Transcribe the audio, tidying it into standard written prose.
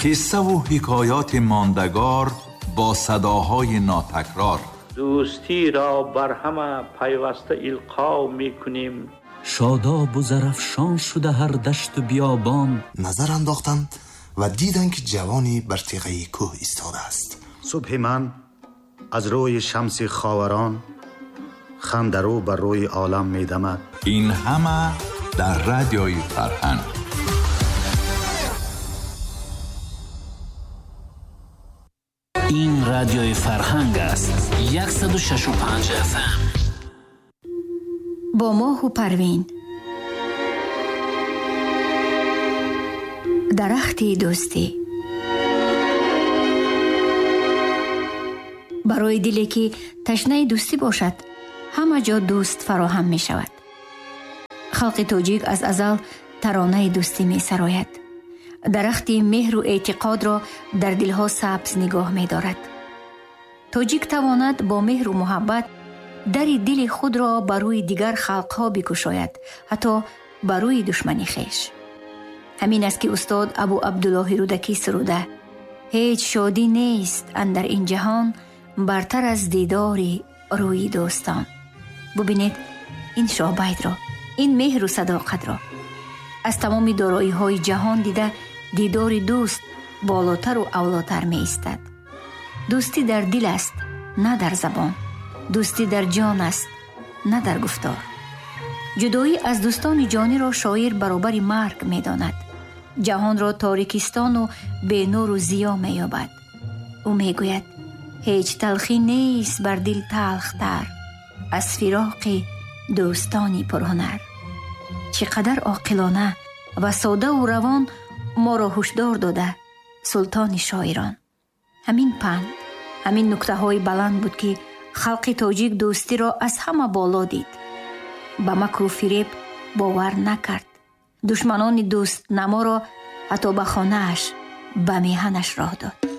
قصه و حکایات ماندگار با صداهای ناتکرار. دوستی را بر همه پیوسته القا میکنیم. شاداب و زرفشان شده هر دشت و بیابان. نظر انداختند و دیدند که جوانی بر تیغه کوه ایستاده است. صبح من از روی شمس خاوران خندرو بر روی عالم میدمد. این همه در رادیوی فرهنگ. این رادیوی فرهنگ است. 106.5 FM. با ماه و پروین. درختی دوستی. برای دلی که تشنه دوستی باشد همه جا دوست فراهم می شود. خلق تاجیک از ازل ترانه دوستی می سراید. درختی مهر و اعتقاد را در دلها سبز نگاه می دارد. تاجیک تواند با مهر و محبت در دل خود را بروی دیگر خلقها بکشاید، حتی بروی دشمنی خویش. همین است که استاد ابو عبدالله رودکی سروده: هیچ شادی نیست اندر این جهان برتر از دیداری روی دوستان. ببینید این شعبید را، این مهر و صداقت را. از تمام دارایی های جهان دیده دیدار دوست بالاتر و اولاتر می ایستد. دوستی در دل است، نه در زبان. دوستی در جان است، نه در گفتار. جدایی از دوستان جانی را شاعر برابر مرگ می داند. جهان را تاریکستان و بے نور و ضیا می یابد. او می گوید هیچ تلخی نیست بر دل تلختر از فراق دوستانی پرهنر. چقدر عاقلانه و ساده و روان ما را هشدار داده سلطان شاعران. همین پند، همین نکته های بلند بود که خلق تاجیک دوستی را از همه بالا دید. به مکر و فریب باور نکرد. دشمنان دوست نما را حتی به خانه‌اش، به میهنش راه داد.